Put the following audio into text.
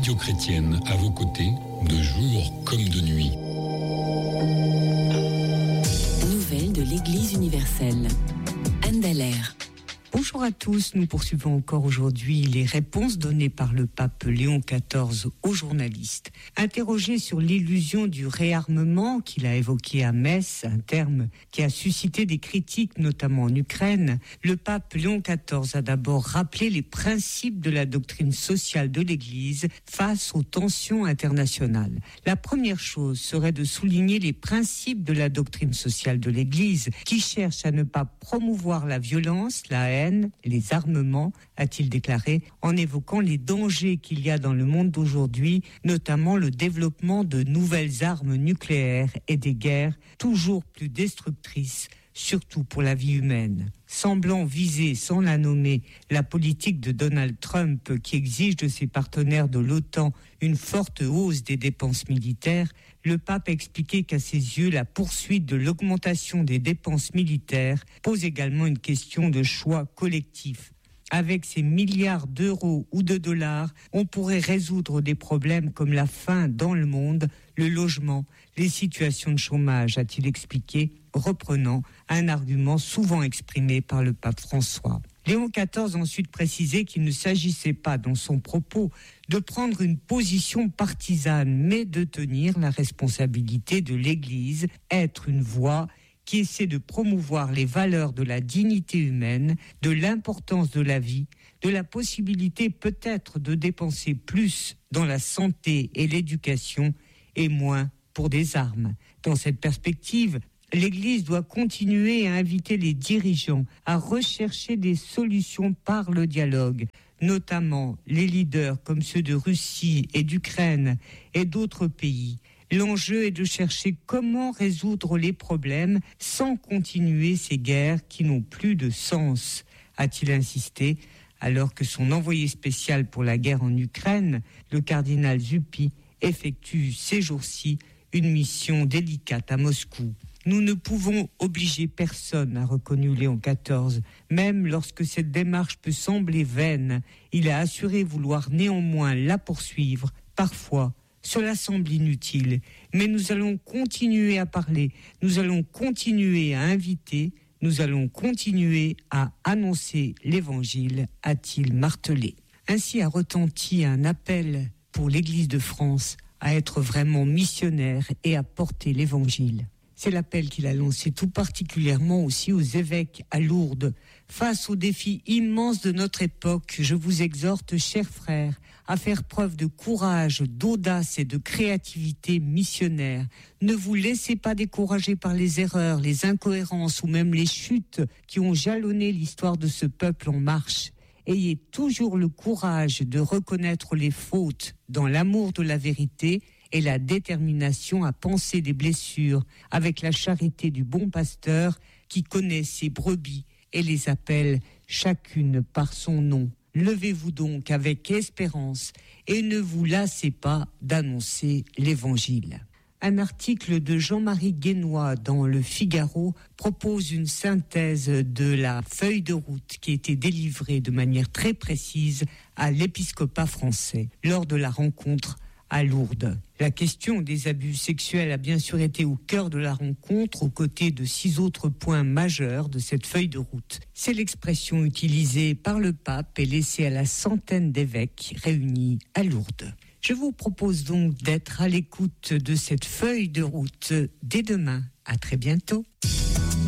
radio chrétienne à vos côtés, de jour comme de nuit. Nouvelles de l'Église universelle. Anne Dallaire. Bonjour à tous, nous poursuivons encore aujourd'hui les réponses données par le pape Léon XIV aux journalistes. Interrogé sur l'illusion du réarmement qu'il a évoqué à Metz, un terme qui a suscité des critiques notamment en Ukraine, le pape Léon XIV a d'abord rappelé les principes de la doctrine sociale de l'Église face aux tensions internationales. La première chose serait de souligner les principes de la doctrine sociale de l'Église qui cherche à ne pas promouvoir la violence, la haine, les armements, a-t-il déclaré, en évoquant les dangers qu'il y a dans le monde d'aujourd'hui, notamment le développement de nouvelles armes nucléaires et des guerres toujours plus destructrices, surtout pour la vie humaine. Semblant viser, sans la nommer, la politique de Donald Trump qui exige de ses partenaires de l'OTAN une forte hausse des dépenses militaires, le pape a expliqué qu'à ses yeux, la poursuite de l'augmentation des dépenses militaires pose également une question de choix collectif. Avec ces milliards d'euros ou de dollars, on pourrait résoudre des problèmes comme la faim dans le monde, le logement, les situations de chômage, a-t-il expliqué, reprenant un argument souvent exprimé par le pape François. Léon XIV a ensuite précisé qu'il ne s'agissait pas, dans son propos, de prendre une position partisane, mais de tenir la responsabilité de l'Église, être une voix qui essaie de promouvoir les valeurs de la dignité humaine, de l'importance de la vie, de la possibilité peut-être de dépenser plus dans la santé et l'éducation et moins pour des armes. Dans cette perspective, l'Église doit continuer à inviter les dirigeants à rechercher des solutions par le dialogue, notamment les leaders comme ceux de Russie et d'Ukraine et d'autres pays. L'enjeu est de chercher comment résoudre les problèmes sans continuer ces guerres qui n'ont plus de sens, a-t-il insisté, alors que son envoyé spécial pour la guerre en Ukraine, le cardinal Zuppi, effectue ces jours-ci une mission délicate à Moscou. Nous ne pouvons obliger personne, a reconnu Léon XIV, même lorsque cette démarche peut sembler vaine. Il a assuré vouloir néanmoins la poursuivre, parfois. Cela semble inutile, mais nous allons continuer à parler, nous allons continuer à inviter, nous allons continuer à annoncer l'Évangile, a-t-il martelé. Ainsi a retenti un appel pour l'Église de France à être vraiment missionnaire et à porter l'Évangile. C'est l'appel qu'il a lancé tout particulièrement aussi aux évêques à Lourdes. Face aux défis immenses de notre époque, je vous exhorte, chers frères, à faire preuve de courage, d'audace et de créativité missionnaire. Ne vous laissez pas décourager par les erreurs, les incohérences ou même les chutes qui ont jalonné l'histoire de ce peuple en marche. Ayez toujours le courage de reconnaître les fautes dans l'amour de la vérité et la détermination à panser des blessures avec la charité du bon pasteur qui connaît ses brebis et les appelle chacune par son nom. Levez-vous donc avec espérance et ne vous lassez pas d'annoncer l'Évangile. Un article de Jean-Marie Guénois dans Le Figaro propose une synthèse de la feuille de route qui a été délivrée de manière très précise à l'épiscopat français lors de la rencontre à Lourdes. La question des abus sexuels a bien sûr été au cœur de la rencontre, aux côtés de 6 autres points majeurs de cette feuille de route. C'est l'expression utilisée par le pape et laissée à la centaine d'évêques réunis à Lourdes. Je vous propose donc d'être à l'écoute de cette feuille de route dès demain. À très bientôt.